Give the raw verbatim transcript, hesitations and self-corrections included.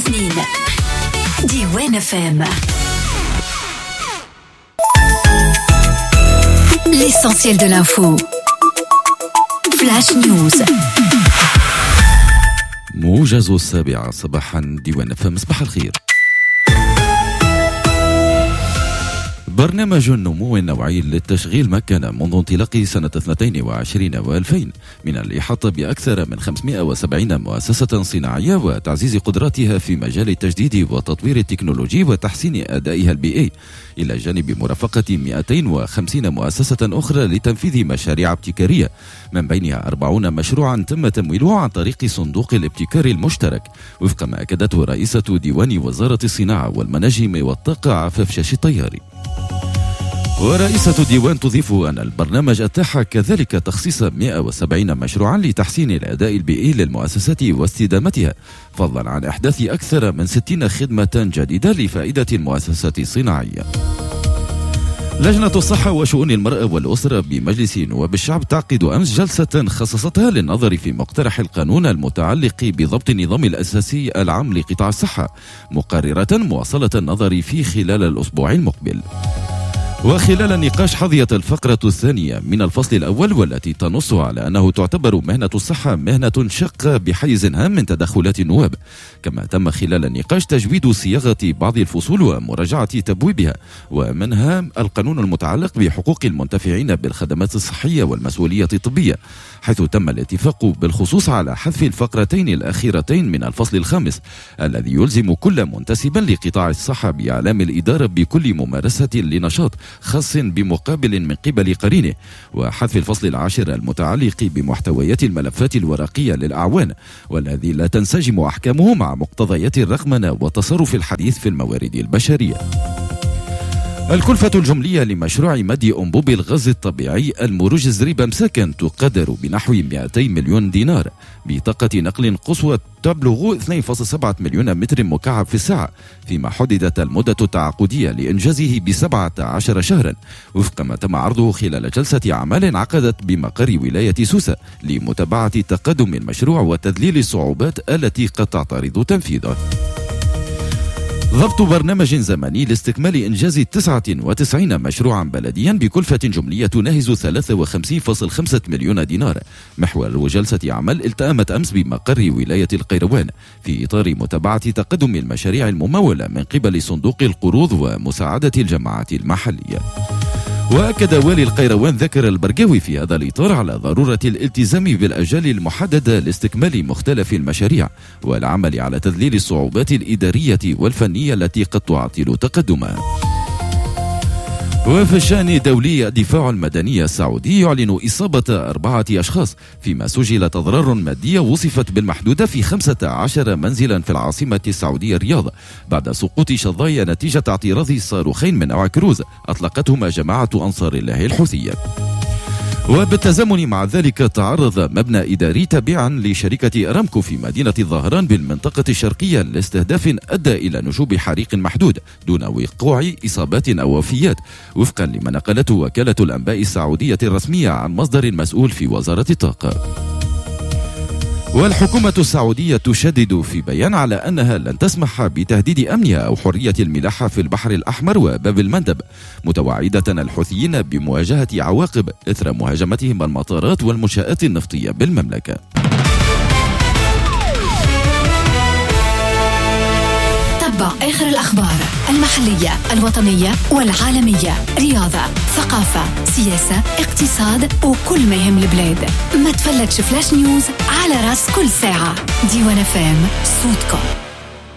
اثنين ديوان فام. L'essentiel de l'info. Flash News. موجز السابعة صباحا ديوان فام. صباح الخير. برنامج النمو النوعي للتشغيل مكن منذ انطلاق سنة اثنين وعشرين وألفين من الإحاطة بأكثر من خمسمائة وسبعين مؤسسة صناعية وتعزيز قدراتها في مجال التجديد والتطوير التكنولوجي وتحسين أدائها البيئي، إلى جانب مرافقة مئتين وخمسين مؤسسة أخرى لتنفيذ مشاريع ابتكارية، من بينها أربعين مشروعا تم تمويله عن طريق صندوق الابتكار المشترك، وفق ما أكدته رئيسة ديوان وزارة الصناعة والمناجم والطاقة عفاف شاشي الطياري. ورئيسة الديوان تضيف أن البرنامج أتاح كذلك تخصيص مئة وسبعين مشروعا لتحسين الأداء البيئي للمؤسسات واستدامتها، فضلا عن إحداث أكثر من ستين خدمة جديدة لفائدة المؤسسات الصناعية. لجنة الصحة وشؤون المرأة والأسرة بمجلس نواب الشعب تعقد أمس جلسة خصصتها للنظر في مقترح القانون المتعلق بضبط النظام الأساسي العام لقطاع الصحة، مقررة مواصلة النظر فيه خلال الأسبوع المقبل. وخلال النقاش حظيت الفقرة الثانية من الفصل الأول والتي تنص على أنه تعتبر مهنة الصحة مهنة شاقة بحيز هام من تدخلات النواب، كما تم خلال النقاش تجويد صياغة بعض الفصول ومراجعة تبويبها، ومنها القانون المتعلق بحقوق المنتفعين بالخدمات الصحية والمسؤولية الطبية، حيث تم الاتفاق بالخصوص على حذف الفقرتين الأخيرتين من الفصل الخامس الذي يلزم كل منتسب لقطاع الصحة بإعلام الإدارة بكل ممارسة لنشاط خاص بمقابل من قبل قرينه، وحذف الفصل العاشر المتعلق بمحتويات الملفات الورقية للأعوان، والذي لا تنسجم أحكامه مع مقتضيات الرقمنة والتصرف الحديث في الموارد البشرية. الكلفة الجملية لمشروع مد أنبوب الغاز الطبيعي المروج زريبة مساكن تقدر بنحو مئتين مليون دينار بطاقة نقل قصوى تبلغ اثنين فاصلة سبعة مليون متر مكعب في الساعة، فيما حددت المدة التعاقدية لإنجازه بسبعة عشر شهرا، وفق ما تم عرضه خلال جلسة أعمال عقدت بمقر ولاية سوسة لمتابعة تقدم المشروع وتذليل الصعوبات التي قد تعترض تنفيذه. ضبط برنامج زمني لاستكمال إنجاز تسعة وتسعين مشروعا بلديا بكلفة جملية تناهز ثلاثة وخمسين فاصلة خمسة مليون دينار. محور جلسة عمل التأمت أمس بمقر ولاية القيروان في إطار متابعة تقدم المشاريع الممولة من قبل صندوق القروض ومساعدة الجماعات المحلية. وأكد والي القيروان ذكر البرقاوي في هذا الإطار على ضرورة الالتزام بالأجال المحددة لاستكمال مختلف المشاريع والعمل على تذليل الصعوبات الإدارية والفنية التي قد تعطل تقدمها. وفي الشأن دولي الدفاع المدني السعودي يعلن إصابة أربعة أشخاص، فيما سجلت أضرار مادية وصفت بالمحدودة في خمسة عشر منزلا في العاصمة السعودية الرياض بعد سقوط شظايا نتيجة اعتراض صاروخين من نوع كروز أطلقتهما جماعة أنصار الله الحوثية. وبالتزامن مع ذلك تعرض مبنى إداري تابعا لشركة أرامكو في مدينة الظهران بالمنطقة الشرقية لاستهداف أدى إلى نشوب حريق محدود دون وقوع إصابات أو وفيات، وفقا لما نقلته وكالة الأنباء السعودية الرسمية عن مصدر مسؤول في وزارة الطاقة. والحكومة السعودية تشدد في بيان على أنها لن تسمح بتهديد أمنها أو حرية الملاحة في البحر الأحمر وباب المندب، متوعدة الحوثيين بمواجهة عواقب إثر مهاجمتهم المطارات والمنشآت النفطية بالمملكة. تابع آخر الأخبار المحلية الوطنية والعالمية، رياضة، ثقافة، سياسة، اقتصاد وكل ما يهم البلاد. ما تفلتش فلاش نيوز على راس كل ساعة. ديوان فام، صوتكم.